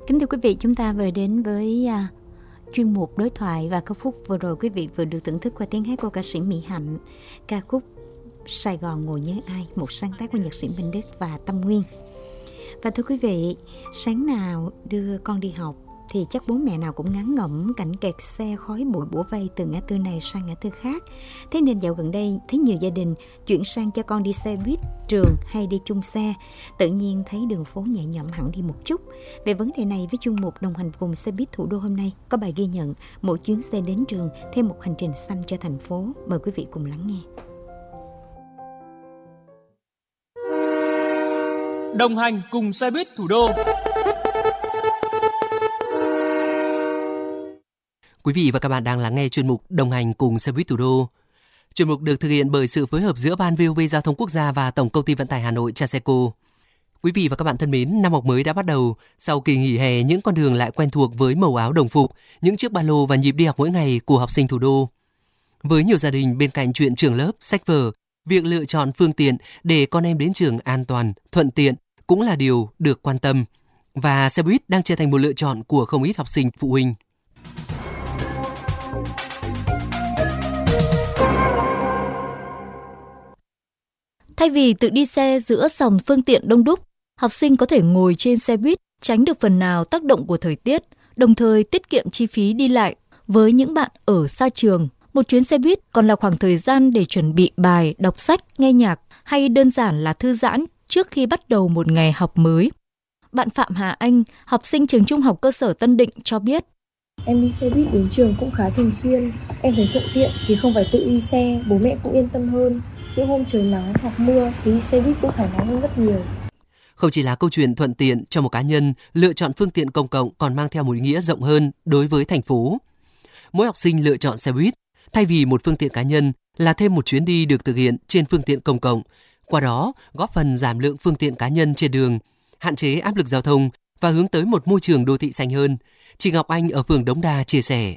Kính thưa quý vị, chúng ta vừa đến với chuyên mục đối thoại, và ca khúc vừa rồi quý vị vừa được thưởng thức qua tiếng hát của ca sĩ Mỹ Hạnh, ca khúc Sài Gòn ngồi nhớ ai, một sáng tác của nhạc sĩ Minh Đức và Tâm Nguyên. Và thưa quý vị, sáng nào đưa con đi học thì chắc bố mẹ nào cũng ngán ngẩm cảnh kẹt xe khói bụi bủa vây từ ngã tư này sang ngã tư khác. Thế nên dạo gần đây thấy nhiều gia đình chuyển sang cho con đi xe buýt trường hay đi chung xe, tự nhiên thấy đường phố nhẹ nhõm hẳn đi một chút. Về vấn đề này, với chuyên mục đồng hành cùng xe buýt thủ đô hôm nay có bài ghi nhận mỗi chuyến xe đến trường thêm một hành trình xanh cho thành phố. Mời quý vị cùng lắng nghe. Đồng hành cùng xe buýt thủ đô. Quý vị và các bạn đang lắng nghe chuyên mục Đồng hành cùng xe buýt thủ đô. Chuyên mục được thực hiện bởi sự phối hợp giữa Ban VOV Giao thông Quốc gia và Tổng công ty Vận tải Hà Nội Traseco. Quý vị và các bạn thân mến, năm học mới đã bắt đầu. Sau kỳ nghỉ hè, những con đường lại quen thuộc với màu áo đồng phục, những chiếc ba lô và nhịp đi học mỗi ngày của học sinh thủ đô. Với nhiều gia đình, bên cạnh chuyện trường lớp, sách vở, việc lựa chọn phương tiện để con em đến trường an toàn, thuận tiện cũng là điều được quan tâm. Và xe buýt đang trở thành một lựa chọn của không ít học sinh phụ huynh. Thay vì tự đi xe giữa dòng phương tiện đông đúc, học sinh có thể ngồi trên xe buýt, tránh được phần nào tác động của thời tiết, đồng thời tiết kiệm chi phí đi lại. Với những bạn ở xa trường, một chuyến xe buýt còn là khoảng thời gian để chuẩn bị bài, đọc sách, nghe nhạc hay đơn giản là thư giãn trước khi bắt đầu một ngày học mới. Bạn Phạm Hà Anh, học sinh trường Trung học cơ sở Tân Định cho biết: Em đi xe buýt đến trường cũng khá thường xuyên, em thấy thuận tiện vì không phải tự đi xe, bố mẹ cũng yên tâm hơn. Những hôm trời nắng hoặc mưa thì đi xe buýt cũng thoải mái hơn rất nhiều. Không chỉ là câu chuyện thuận tiện cho một cá nhân, lựa chọn phương tiện công cộng còn mang theo một ý nghĩa rộng hơn đối với thành phố. Mỗi học sinh lựa chọn xe buýt thay vì một phương tiện cá nhân là thêm một chuyến đi được thực hiện trên phương tiện công cộng, qua đó góp phần giảm lượng phương tiện cá nhân trên đường, hạn chế áp lực giao thông và hướng tới một môi trường đô thị xanh hơn. Chị Ngọc Anh ở phường Đống Đa chia sẻ: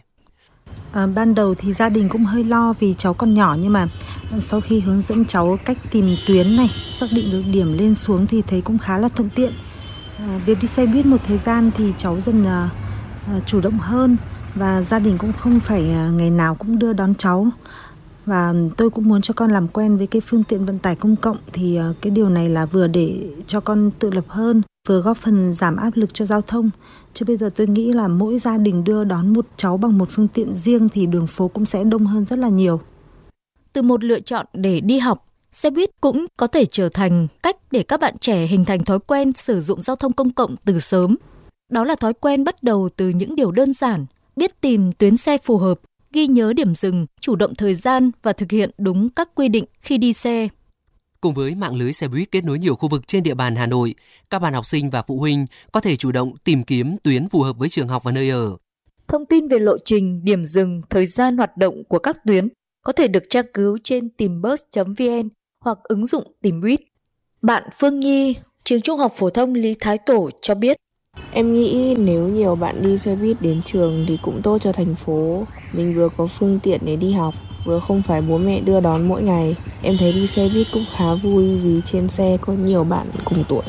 Ban đầu thì gia đình cũng hơi lo vì cháu còn nhỏ, nhưng mà sau khi hướng dẫn cháu cách tìm tuyến này, xác định được điểm lên xuống thì thấy cũng khá là thuận tiện. Việc đi xe buýt một thời gian thì cháu dần chủ động hơn và gia đình cũng không phải ngày nào cũng đưa đón cháu. Và tôi cũng muốn cho con làm quen với cái phương tiện vận tải công cộng, thì cái điều này là vừa để cho con tự lập hơn, vừa góp phần giảm áp lực cho giao thông. Chứ bây giờ tôi nghĩ là mỗi gia đình đưa đón một cháu bằng một phương tiện riêng thì đường phố cũng sẽ đông hơn rất là nhiều. Từ một lựa chọn để đi học, xe buýt cũng có thể trở thành cách để các bạn trẻ hình thành thói quen sử dụng giao thông công cộng từ sớm. Đó là thói quen bắt đầu từ những điều đơn giản, biết tìm tuyến xe phù hợp, ghi nhớ điểm dừng, chủ động thời gian và thực hiện đúng các quy định khi đi xe. Cùng với mạng lưới xe buýt kết nối nhiều khu vực trên địa bàn Hà Nội, các bạn học sinh và phụ huynh có thể chủ động tìm kiếm tuyến phù hợp với trường học và nơi ở. Thông tin về lộ trình, điểm dừng, thời gian hoạt động của các tuyến có thể được tra cứu trên tìm-bus.vn hoặc ứng dụng Tìm Buýt. Bạn Phương Nhi, trường Trung học phổ thông Lý Thái Tổ cho biết: Em nghĩ nếu nhiều bạn đi xe buýt đến trường thì cũng tốt cho thành phố. Mình vừa có phương tiện để đi học, vừa không phải bố mẹ đưa đón mỗi ngày. Em thấy đi xe buýt cũng khá vui vì trên xe có nhiều bạn cùng tuổi.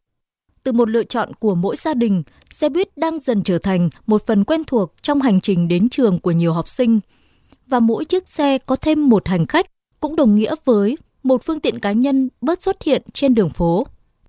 Từ một lựa chọn của mỗi gia đình, xe buýt đang dần trở thành một phần quen thuộc trong hành trình đến trường của nhiều học sinh. Và mỗi chiếc xe có thêm một hành khách cũng đồng nghĩa với một phương tiện cá nhân bớt xuất hiện trên đường phố.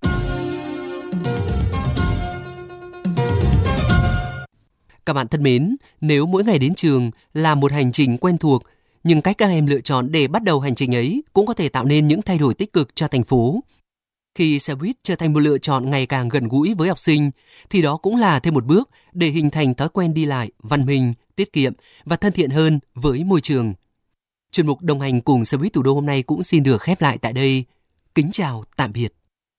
Các bạn thân mến, nếu mỗi ngày đến trường là một hành trình quen thuộc, nhưng cách các em lựa chọn để bắt đầu hành trình ấy cũng có thể tạo nên những thay đổi tích cực cho thành phố. Khi xe buýt trở thành một lựa chọn ngày càng gần gũi với học sinh, thì đó cũng là thêm một bước để hình thành thói quen đi lại văn minh, tiết kiệm và thân thiện hơn với môi trường. Chuyên mục đồng hành cùng xe buýt thủ đô hôm nay cũng xin được khép lại tại đây. Kính chào, tạm biệt.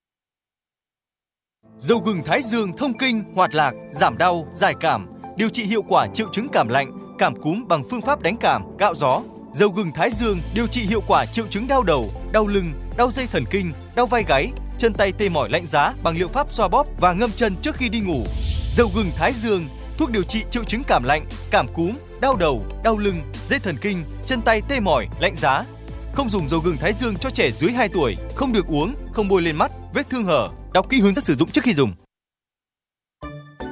Dầu gừng Thái Dương thông kinh, hoạt lạc, giảm đau, giải cảm, điều trị hiệu quả triệu chứng cảm lạnh, cảm cúm bằng phương pháp đánh cảm, cạo gió. Dầu gừng Thái Dương điều trị hiệu quả triệu chứng đau đầu, đau lưng, đau dây thần kinh, đau vai gáy, chân tay tê mỏi lạnh giá bằng liệu pháp xoa bóp và ngâm chân trước khi đi ngủ. Dầu gừng Thái Dương, thuốc điều trị triệu chứng cảm lạnh, cảm cúm, đau đầu, đau lưng, dây thần kinh, chân tay tê mỏi, lạnh giá. Không dùng dầu gừng Thái Dương cho trẻ dưới 2 tuổi, không được uống, không bôi lên mắt, vết thương hở. Đọc kỹ hướng dẫn sử dụng trước khi dùng.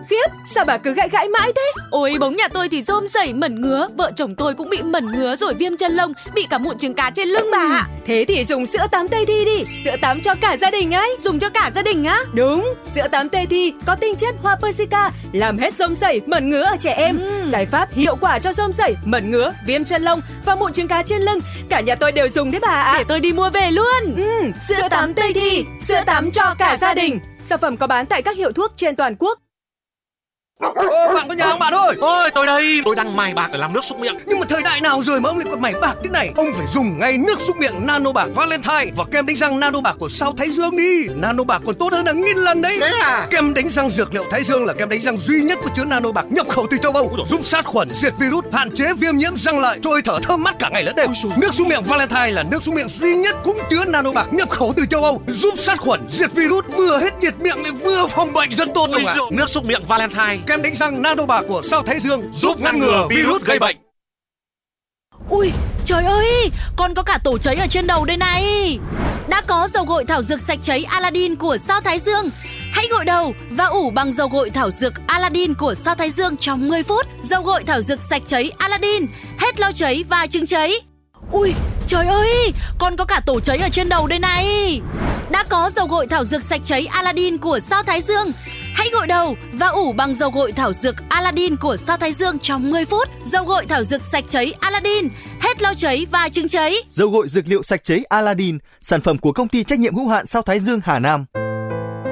Khiếp, sao bà cứ gãi mãi thế? Ôi, bóng nhà tôi thì rôm rẩy mẩn ngứa, vợ chồng tôi cũng bị mẩn ngứa rồi viêm chân lông, bị cả mụn trứng cá trên lưng bà ạ. Thế thì dùng sữa tắm Tây Thi đi, sữa tắm cho cả gia đình ấy. Dùng cho cả gia đình á? Đúng, sữa tắm Tây Thi có tinh chất hoa Persica, làm hết rôm rẩy, mẩn ngứa ở trẻ em. Giải pháp hiệu quả cho rôm rẩy, mẩn ngứa, viêm chân lông và mụn trứng cá trên lưng. Cả nhà tôi đều dùng đấy bà ạ. Để tôi đi mua về luôn. Sữa tắm Tây Thi, sữa tắm cho cả gia đình. Sản phẩm có bán tại các hiệu thuốc trên toàn quốc. Bạn có nhà không bạn ơi? Ôi, tôi đây, tôi đang mài bạc để làm nước súc miệng. Nhưng mà thời đại nào rồi mà ông lại còn mài bạc thế này? Ông phải dùng ngay nước súc miệng Nano Bạc Valentine và kem đánh răng Nano Bạc của Sao Thái Dương đi. Nano Bạc còn tốt hơn hàng nghìn lần đấy. Thế à? Kem đánh răng dược liệu Thái Dương là kem đánh răng duy nhất có chứa Nano Bạc nhập khẩu từ châu Âu, giúp sát khuẩn, diệt virus, hạn chế viêm nhiễm răng lợi, trôi thở thơm mát cả ngày lẫn đêm. Nước súc miệng Valentine là nước súc miệng duy nhất cũng chứa Nano Bạc nhập khẩu từ châu Âu, giúp sát khuẩn, diệt virus, vừa hết nhiệt miệng lại vừa phòng bệnh rất tốt đúng không ạ? Nước súc miệng Valentine, Kem đánh răng Nano Bạc của Sao Thái Dương giúp ngăn ngừa virus gây bệnh. Ui, trời ơi, con có cả tổ cháy ở trên đầu đây này. Đã có dầu gội thảo dược sạch cháy Aladdin của Sao Thái Dương. Hãy gội đầu và ủ bằng dầu gội thảo dược Aladdin của Sao Thái Dương trong 10 phút. Dầu gội thảo dược sạch cháy Aladdin, hết lau cháy và chứng cháy. Ui, trời ơi, con có cả tổ cháy ở trên đầu đây này. Đã có dầu gội thảo dược sạch cháy Aladdin của Sao Thái Dương. Hãy gội đầu và ủ bằng dầu gội thảo dược Aladdin của Sao Thái Dương trong 10 phút. Dầu gội thảo dược sạch cháy Aladdin, hết lau cháy và chứng cháy. Dầu gội dược liệu sạch cháy Aladdin, sản phẩm của công ty trách nhiệm hữu hạn Sao Thái Dương Hà Nam.